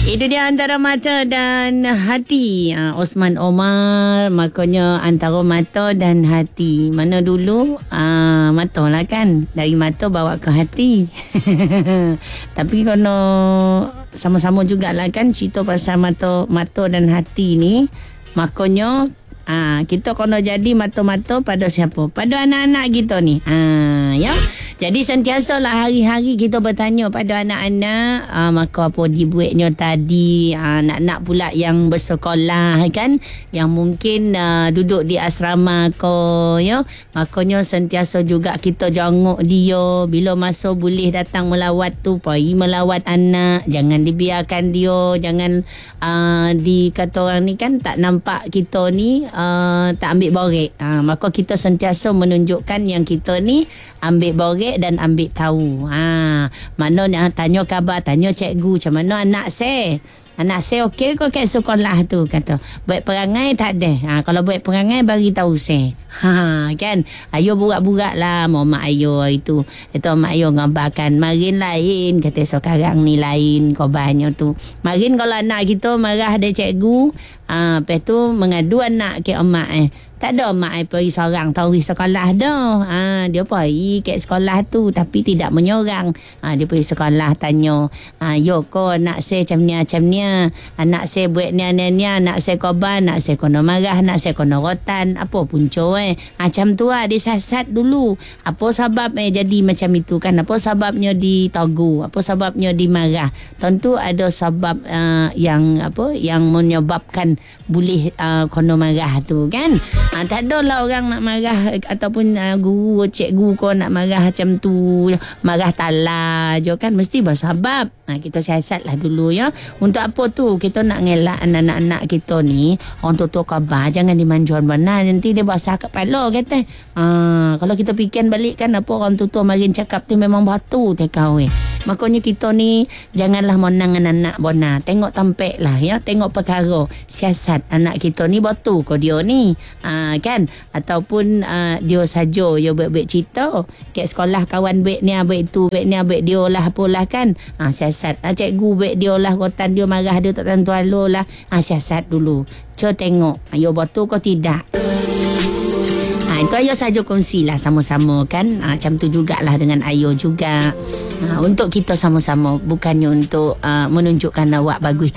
Itu dia antara mata dan hati. Osman Omar, makanya antara mata dan hati. Mana dulu? Mata lah kan. Dari mata bawa ke hati. Tapi kena sama-sama jugalah kan cerita pasal mata dan hati ni. Makanya kita kena jadi mata-mata pada siapa? Pada anak-anak kita ni. Ya. Jadi sentiasalah hari-hari kita bertanya pada anak-anak, maka apa dibuatnya tadi, anak-anak pula yang bersekolah kan, yang mungkin duduk di asrama ko, ya. Makanya sentiasa juga kita janguk dia, bila masa boleh datang melawat tu, pergi melawat anak, jangan dibiarkan dia, jangan dikata orang ni kan tak nampak kita ni tak ambil borek. Maka kita sentiasa menunjukkan yang kita ni ambil borek dan ambil tahu. Mana nak tanya khabar, tanya cikgu macam mana anak saya. Anak saya okey ke kat sekolah tu, kata. Baik perangai tak ada. Kalau baik perangai bagi tahu saya. Kan. Ayo burak-burak lah mak ayo itu. Itu mak ayo ngabarkan marin lain, kata sekarang ni lain khabarnya tu. Marin kalau anak kita marah ada cikgu, lepas tu mengadu anak ke emak tak ada mak pergi seorang tahu sekolah dah. Dia pergi ke sekolah tu tapi tidak menyorang. Dia pergi sekolah tanya, yo ko anak saya macam ni, anak saya buat ni, anak saya korban, anak saya kena marah, anak saya kena rotan, apa punca macam tu disasat dulu. Apa sebab jadi macam itu kan? Apa sebabnya ditagu? Apa sebabnya dimarah? Tentu ada sebab yang menyebabkan boleh kena marah tu kan? Tak ada lah orang nak marah ataupun guru, cikgu kau nak marah macam tu, marah tala je kan, mesti bersabab. Kita siasat lah dulu ya. Untuk apa tu kita nak ngelak anak-anak kita ni, orang tua khabar jangan dimanjuan benar, nanti dia basah kepala kata. Kalau kita fikir balik kan, apa orang tua marin cakap tu memang batu tekau Makanya kita ni janganlah menang anak-anak benar. Tengok tampek lah ya, tengok perkara, siasat anak kita ni batu ke dia ni, kan? Ataupun dia saja dia baik-baik cerita kat sekolah kawan baik ni, baik tu, baik ni, baik dia lah apalah kan. Siasat cikgu baik dia lah, rotan dia, marah dia tak tentu halu lah. Siasat dulu, cuba tengok ayo batu ke tidak. Itu ayo saja kongsilah sama-sama kan. Macam tu jugalah dengan ayo juga. Untuk kita sama-sama, bukannya untuk menunjukkan awak bagus